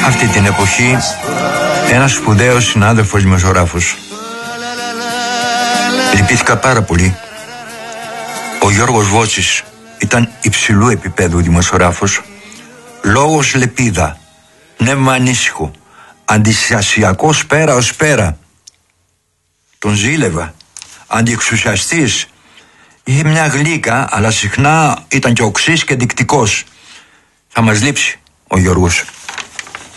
Αυτή την εποχή ένας σπουδαίος συνάδελφος δημοσιογράφος. Λυπήθηκα πάρα πολύ. Ο Γιώργος Βότσης ήταν υψηλού επίπεδου δημοσιογράφος. Λόγος λεπίδα, πνεύμα ανήσυχο, αντιστασιακός πέρα ως πέρα. Τον ζήλευα, αντιεξουσιαστής. Είχε μια γλύκα, αλλά συχνά ήταν και οξύς και δεικτικός. Θα μας λείψει ο Γιώργος.